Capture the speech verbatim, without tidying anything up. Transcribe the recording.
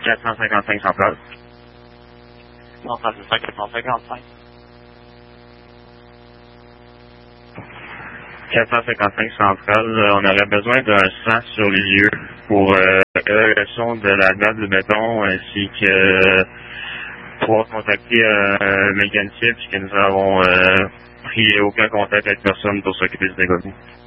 quatre cent cinquante-cinq centrale. Centrale, c'est ça, quatre cent cinquante-cinq. quatre cent cinquante-cinq centrale, euh, on aurait besoin d'un sang sur les lieux pour euh, évaluation de la date de béton ainsi que euh, pouvoir contacter euh, un mécanicien puisque nous avons euh, pris aucun contact avec personne pour s'occuper de ce dégât.